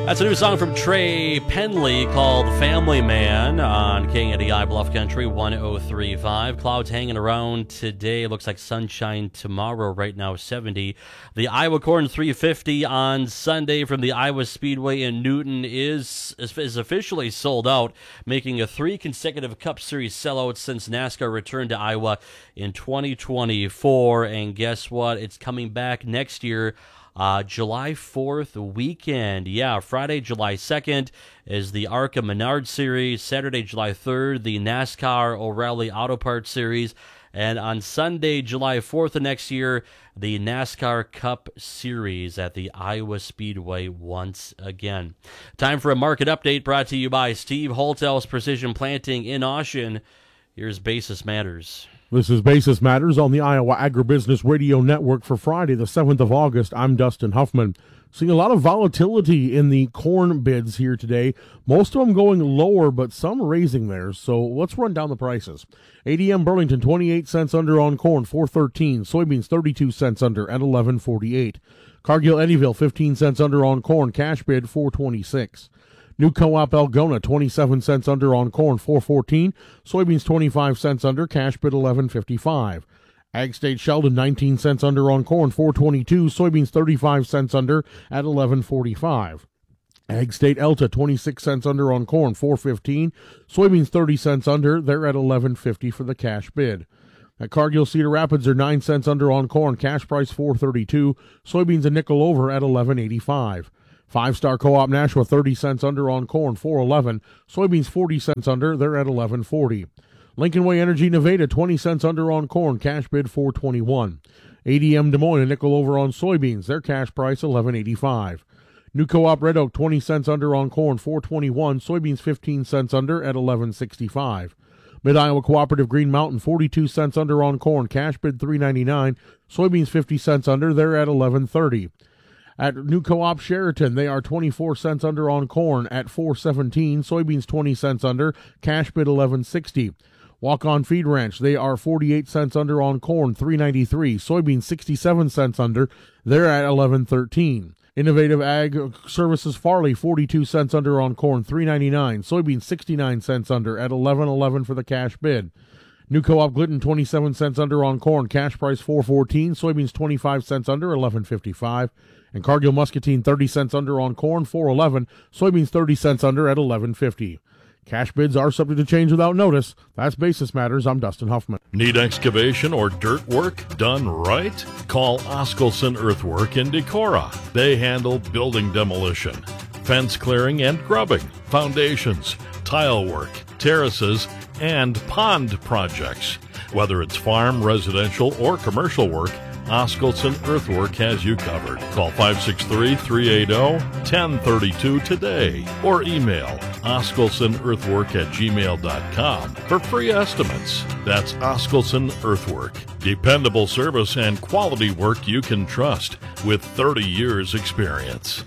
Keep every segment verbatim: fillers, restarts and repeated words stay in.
That's a new song from Trey Penley called Family Man on K N D I Bluff Country one oh three point five. Clouds hanging around today. Looks like sunshine tomorrow. Right now seventy. The Iowa Corn three fifty on Sunday from the Iowa Speedway in Newton is, is officially sold out, making a three consecutive Cup Series sellout since NASCAR returned to Iowa in twenty twenty-four. And guess what? It's coming back next year. Uh, July fourth weekend. Yeah, Friday, July second is the ARCA Menard Series. Saturday, July third, the NASCAR O'Reilly Auto Parts Series. And on Sunday, July fourth of next year, the NASCAR Cup Series at the Iowa Speedway once again. Time for a market update brought to you by Steve Holthaus Precision Planting in Ocean. Here's Basis Matters. This is Basis Matters on the Iowa Agribusiness Radio Network for Friday, the seventh of August. I'm Dustin Huffman. Seeing a lot of volatility in the corn bids here today. Most of them going lower, but some raising theirs. So let's run down the prices. A D M Burlington, twenty-eight cents under on corn, four thirteen. Soybeans, thirty-two cents under at eleven forty-eight. Cargill Eddyville, fifteen cents under on corn, cash bid, four twenty-six. New Co-op Algona, twenty-seven cents under on corn, four fourteen. Soybeans, twenty-five cents under, cash bid, eleven fifty-five. Ag State Sheldon, nineteen cents under on corn, four twenty-two. Soybeans, thirty-five cents under at eleven forty-five. Ag State Elta, twenty-six cents under on corn, four fifteen. Soybeans, thirty cents under, they're at eleven fifty for the cash bid. At Cargill Cedar Rapids, are nine cents under on corn, cash price four thirty-two. Soybeans a nickel over at eleven eighty-five. Five Star Co-op Nashua, thirty cents under on corn, four eleven. Soybeans, forty cents under, they're at eleven forty. Lincoln Way Energy Nevada, twenty cents under on corn, cash bid four twenty-one. A D M Des Moines, a nickel over on soybeans, their cash price eleven eighty-five. New Co-op Red Oak, twenty cents under on corn, four twenty-one. Soybeans, fifteen cents under at eleven sixty-five. Mid-Iowa Cooperative Green Mountain, forty-two cents under on corn, cash bid three ninety-nine. Soybeans, fifty cents under, they're at eleven thirty. At New Co-op Sheraton, they are twenty-four cents under on corn at four seventeen. Soybeans, twenty cents under, cash bid eleven sixty. Walk-On Feed Ranch, they are forty-eight cents under on corn, three ninety-three. Soybeans, sixty-seven cents under, they're at eleven thirteen. Innovative Ag Services Farley, forty-two cents under on corn, three ninety-nine. Soybeans, sixty-nine cents under at eleven eleven for the cash bid. New Co-op Glidden, twenty-seven cents under on corn, cash price four fourteen. Soybeans, twenty-five cents under, eleven fifty-five. And Cargill Muscatine, thirty cents under on corn, four eleven. Soybeans, thirty cents under at eleven fifty. Cash bids are subject to change without notice. That's Basis Matters. I'm Dustin Huffman. Need excavation or dirt work done right? Call Oskelson Earthwork in Decorah. They handle building demolition, fence clearing and grubbing, foundations, tile work, terraces, and pond projects. Whether it's farm, residential, or commercial work, Oskelson Earthwork has you covered. Call five six three, three eight zero, one zero three two today or email oskelsonearthwork at gmail dot com for free estimates. That's Oskelson Earthwork. Dependable service and quality work you can trust with thirty years experience.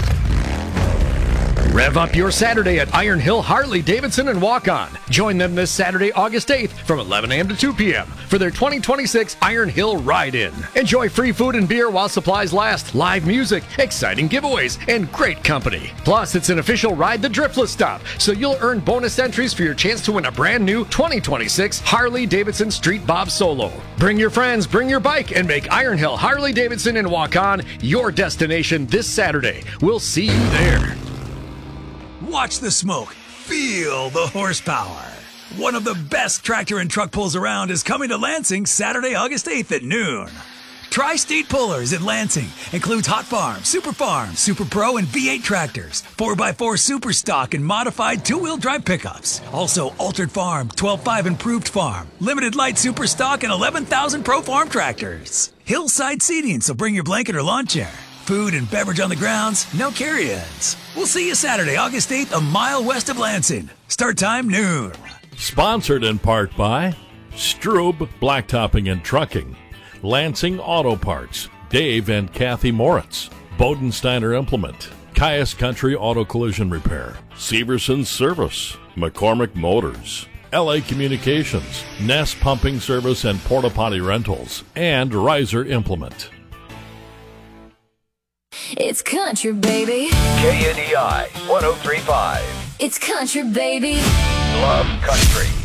Rev up your Saturday at Iron Hill Harley Davidson and Walk On. Join them this Saturday, August eighth from eleven a.m. to two p.m. for their twenty twenty-six Iron Hill Ride-In. Enjoy free food and beer while supplies last, live music, exciting giveaways, and great company. Plus, it's an official Ride the Driftless stop, so you'll earn bonus entries for your chance to win a brand new twenty twenty-six Harley Davidson Street Bob Solo. Bring your friends, bring your bike, and make Iron Hill Harley Davidson and Walk On your destination this Saturday. We'll see you there. Watch the smoke. Feel the horsepower. One of the best tractor and truck pulls around is coming to Lansing Saturday, August eighth at noon. Tri-State Pullers in Lansing includes Hot Farm, Super Farm, Super Pro, and V eight tractors, four by four Super Stock and modified two-wheel drive pickups. Also, Altered Farm, twelve five Improved Farm, Limited Light Super Stock, and eleven thousand Pro Farm tractors. Hillside seating, so bring your blanket or lawn chair. Food and beverage on the grounds, no carry-ins. We'll see you Saturday, August eighth, a mile west of Lansing. Start time noon. Sponsored in part by Strube Blacktopping and Trucking, Lansing Auto Parts, Dave and Kathy Moritz, Bodensteiner Implement, Caius Country Auto Collision Repair, Severson Service, McCormick Motors, L A Communications, Nest Pumping Service and Porta Potty Rentals, and Riser Implement. It's country, baby. K N D I one oh three point five. It's country, baby. Love country.